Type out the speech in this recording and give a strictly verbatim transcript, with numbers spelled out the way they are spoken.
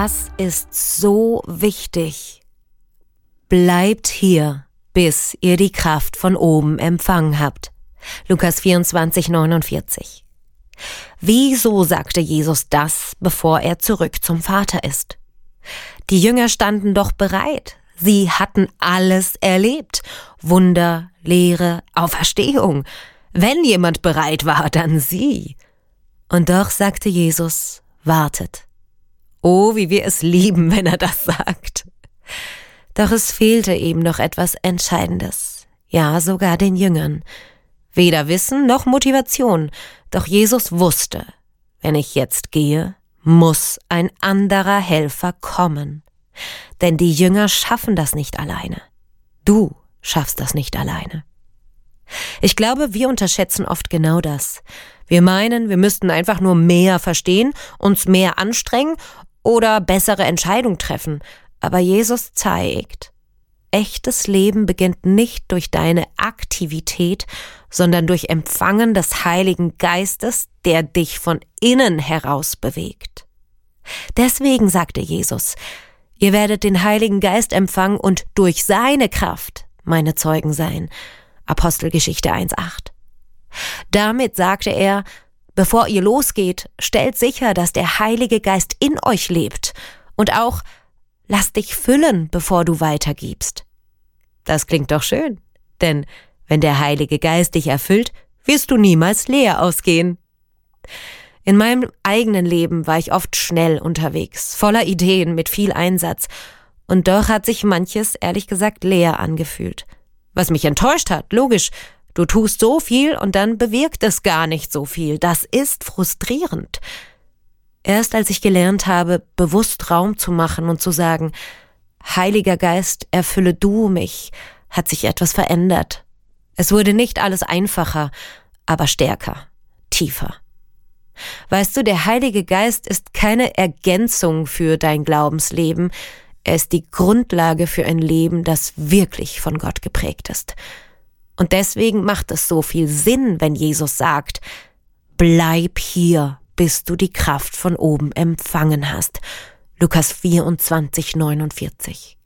Das ist so wichtig. Bleibt hier, bis ihr die Kraft von oben empfangen habt. Lukas vierundzwanzig, neunundvierzig. Wieso sagte Jesus das, bevor er zurück zum Vater ist? Die Jünger standen doch bereit. Sie hatten alles erlebt. Wunder, Lehre, Auferstehung. Wenn jemand bereit war, dann sie. Und doch sagte Jesus, wartet. Oh, wie wir es lieben, wenn er das sagt. Doch es fehlte eben noch etwas Entscheidendes. Ja, sogar den Jüngern. Weder Wissen noch Motivation. Doch Jesus wusste, wenn ich jetzt gehe, muss ein anderer Helfer kommen. Denn die Jünger schaffen das nicht alleine. Du schaffst das nicht alleine. Ich glaube, wir unterschätzen oft genau das. Wir meinen, wir müssten einfach nur mehr verstehen, uns mehr anstrengen oder bessere Entscheidungen treffen. Aber Jesus zeigt, echtes Leben beginnt nicht durch deine Aktivität, sondern durch Empfangen des Heiligen Geistes, der dich von innen heraus bewegt. Deswegen sagte Jesus, ihr werdet den Heiligen Geist empfangen und durch seine Kraft meine Zeugen sein. Apostelgeschichte eins, acht. Damit sagte er, bevor ihr losgeht, stellt sicher, dass der Heilige Geist in euch lebt und auch lass dich füllen, bevor du weitergibst. Das klingt doch schön, denn wenn der Heilige Geist dich erfüllt, wirst du niemals leer ausgehen. In meinem eigenen Leben war ich oft schnell unterwegs, voller Ideen, mit viel Einsatz. Und doch hat sich manches, ehrlich gesagt, leer angefühlt. Was mich enttäuscht hat, logisch, du tust so viel und dann bewirkt es gar nicht so viel. Das ist frustrierend. Erst als ich gelernt habe, bewusst Raum zu machen und zu sagen, Heiliger Geist, erfülle du mich, hat sich etwas verändert. Es wurde nicht alles einfacher, aber stärker, tiefer. Weißt du, der Heilige Geist ist keine Ergänzung für dein Glaubensleben. Er ist die Grundlage für ein Leben, das wirklich von Gott geprägt ist. Und deswegen macht es so viel Sinn, wenn Jesus sagt, bleib hier, bis du die Kraft von oben empfangen hast. Lukas vierundzwanzig, neunundvierzig.